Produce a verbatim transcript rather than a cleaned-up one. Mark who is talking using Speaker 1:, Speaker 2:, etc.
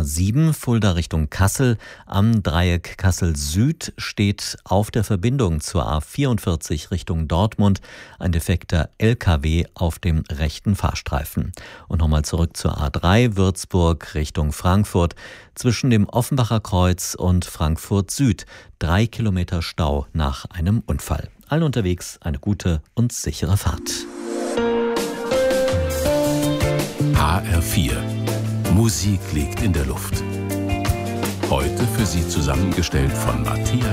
Speaker 1: A sieben Fulda Richtung Kassel. Am Dreieck Kassel Süd steht auf der Verbindung zur A vierundvierzig Richtung Dortmund ein defekter L K W auf dem rechten Fahrstreifen. Und nochmal zurück zur A drei Würzburg Richtung Frankfurt. Zwischen dem Offenbacher Kreuz und Frankfurt Süd drei Kilometer Stau nach einem Unfall. Allen unterwegs eine gute und sichere Fahrt.
Speaker 2: H R vier. Musik liegt in der Luft. Heute für Sie zusammengestellt von Matthias